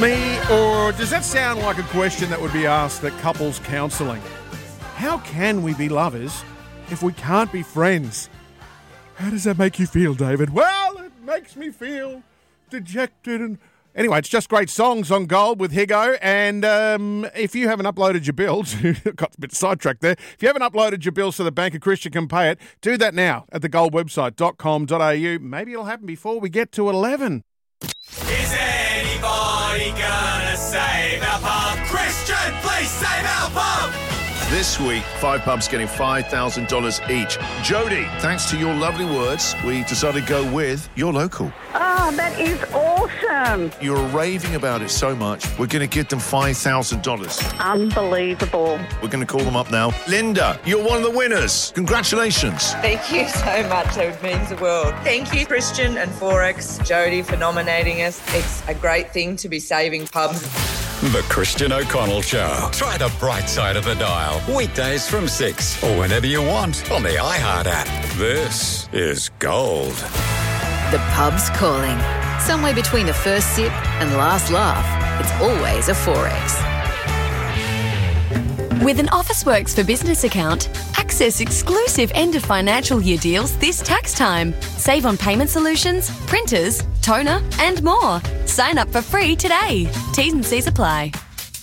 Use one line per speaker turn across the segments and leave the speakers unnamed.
Me, or does that sound like a question that would be asked at couples counselling? How can we be lovers if we can't be friends? How does that make you feel, David? Well, it makes me feel dejected and... Anyway, it's just great songs on Gold with Higo, and if you haven't uploaded your bills, got a bit sidetracked there, if you haven't uploaded your bills so the Bank of Christian can pay it, do that now at thegoldwebsite.com.au. Maybe it'll happen before we get to 11.
Is anybody gonna save our pub? Christian, please save our pub!
This week, 5 pubs getting $5,000 each. Jody, thanks to your lovely words, we decided to go with your local.
Oh, that is awesome.
You're raving about it so much, we're going to give them $5,000.
Unbelievable.
We're going to call them up now. Linda, you're one of the winners. Congratulations.
Thank you so much. That means the world. Thank you, Christian and Forex, Jody, for nominating us. It's a great thing to be saving pubs.
The Christian O'Connell Show. Try the bright side of the dial. Weekdays from 6 or whenever you want on the iHeart app. This is Gold.
The pub's calling. Somewhere between the first sip and last laugh, it's always a Forex.
With an Officeworks for Business account, access exclusive end of financial year deals this tax time. Save on payment solutions, printers, toner, and more. Sign up for free today. T's and C's apply.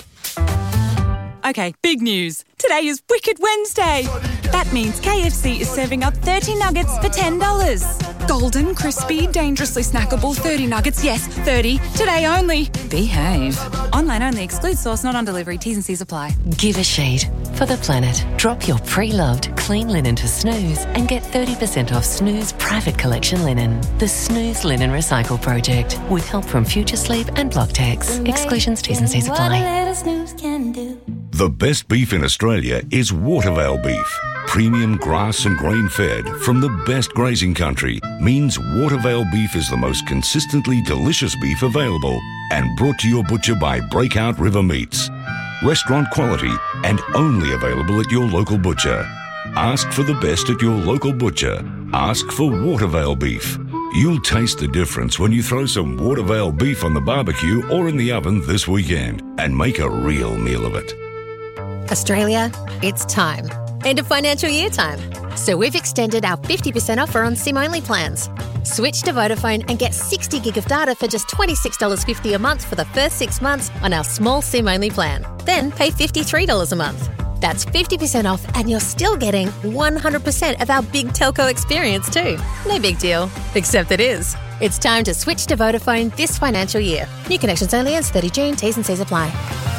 Okay, big news. Today is Wicked Wednesday. That means KFC is serving up 30 nuggets for $10. Golden, crispy, dangerously snackable 30 nuggets. Yes, 30. Today only. Behave. Online only. Excludes sauce, not on delivery. T's and C's apply.
Give a sheet for the planet. Drop your pre-loved clean linen to Snooze and get 30% off Snooze Private Collection linen. The Snooze Linen Recycle Project with help from Future Sleep and Blocktex. Exclusions, T's and C's apply.
The best beef in Australia is Watervale beef. Premium grass and grain-fed from the best grazing country means Watervale beef is the most consistently delicious beef available and brought to your butcher by Breakout River Meats. Restaurant quality and only available at your local butcher. Ask for the best at your local butcher. Ask for Watervale beef. You'll taste the difference when you throw some Watervale beef on the barbecue or in the oven this weekend and make a real meal of it.
Australia, it's time. End of financial year time. So we've extended our 50% offer on SIM-only plans. Switch to Vodafone and get 60 gig of data for just $26.50 a month for the first 6 months on our small SIM-only plan. Then pay $53 a month. That's 50% off and you're still getting 100% of our big telco experience too. No big deal, except it is. It's time to switch to Vodafone this financial year. New connections only ends 30 June. T's and C's apply.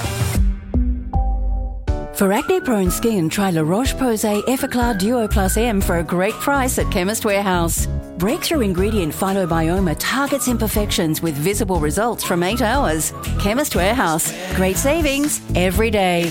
For acne-prone skin, try La Roche-Posay Effaclar Duo Plus M for a great price at Chemist Warehouse. Breakthrough ingredient Phytobioma targets imperfections with visible results from 8 hours. Chemist Warehouse. Great savings every day.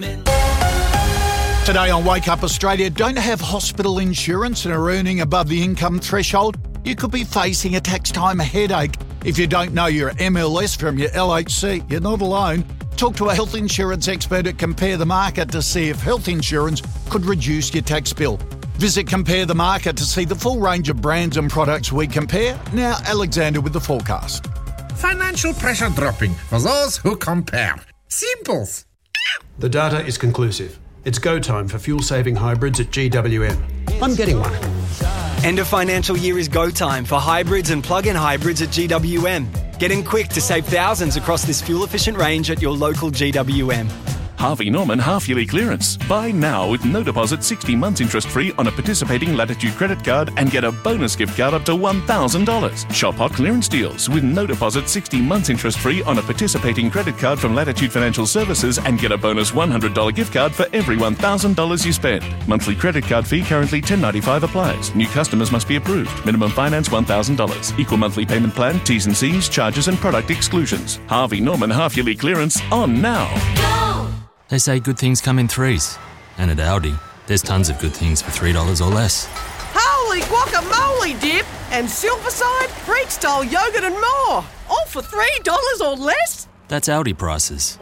Today on Wake Up Australia, don't have hospital insurance and are earning above the income threshold? You could be facing a tax time headache. If you don't know your MLS from your LHC, you're not alone. Talk to a health insurance expert at Compare the Market to see if health insurance could reduce your tax bill. Visit Compare the Market to see the full range of brands and products we compare. Now, Alexander with the forecast.
Financial pressure dropping for those who compare. Simples.
The data is conclusive. It's go time for fuel-saving hybrids at GWM. I'm getting one.
End of financial year is go time for hybrids and plug-in hybrids at GWM. Get in quick to save thousands across this fuel-efficient range at your local GWM.
Harvey Norman half-yearly clearance. Buy now with no deposit, 60 months interest-free on a participating Latitude credit card and get a bonus gift card up to $1,000. Shop hot clearance deals with no deposit, 60 months interest-free on a participating credit card from Latitude Financial Services and get a bonus $100 gift card for every $1,000 you spend. Monthly credit card fee currently $10.95 applies. New customers must be approved. Minimum finance $1,000. Equal monthly payment plan, T's and C's, charges and product exclusions. Harvey Norman half-yearly clearance on now.
They say good things come in threes. And at Aldi, there's tons of good things for $3 or less.
Holy guacamole dip and Silverside, Greek-style yogurt and more. All for $3 or less?
That's Aldi prices.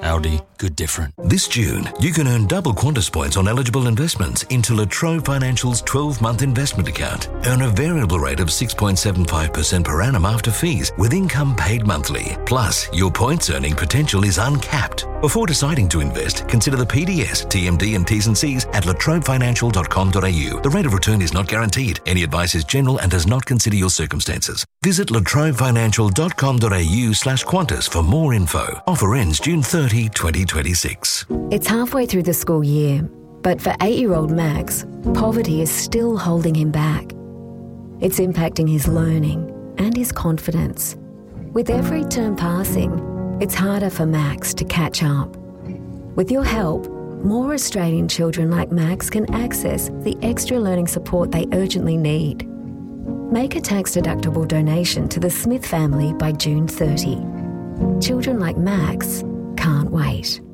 Audi, good different.
This June, you can earn double Qantas points on eligible investments into La Trobe Financial's 12-month investment account. Earn a variable rate of 6.75% per annum after fees, with income paid monthly. Plus, your points earning potential is uncapped. Before deciding to invest, consider the PDS, TMD and T's and C's at latrobefinancial.com.au. The rate of return is not guaranteed. Any advice is general and does not consider your circumstances. Visit latrobefinancial.com.au/Qantas for more info. Offer ends June 30, 2026.
It's halfway through the school year, but for 8-year-old Max, poverty is still holding him back. It's impacting his learning and his confidence. With every term passing, it's harder for Max to catch up. With your help, more Australian children like Max can access the extra learning support they urgently need. Make a tax-deductible donation to the Smith family by June 30. Children like Max can't wait.